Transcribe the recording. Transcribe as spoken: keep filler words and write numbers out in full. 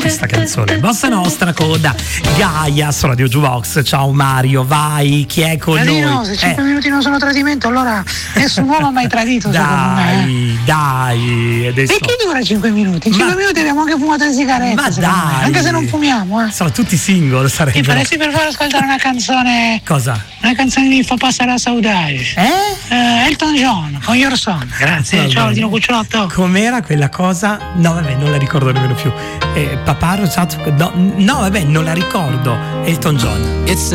questa canzone. Bossa Nostra con Gaia su Radio Juvox. Ciao Mario, vai, chi è con Tradino, noi? se cinque eh. minuti non sono tradimento, allora nessun uomo ha mai tradito, secondo me. Dai, dai, adesso. E che dura cinque minuti? In cinque Ma- minuti abbiamo anche fumato le sigarette. Ma secondo me, dai. anche se non fumiamo, eh. Sono tutti single, Ti sarebbero. faresti per far ascoltare una canzone. Cosa? Una canzone mi fa passare a saudade. Eh? Eh, Elton John, con Your Song. Grazie, Vabbè. ciao Dino Cucciolotto. Com'era quella cosa? No, vabbè, non la ricordo nemmeno più. Eh, papà Rosato. No, no, vabbè, non la ricordo. Elton John. It's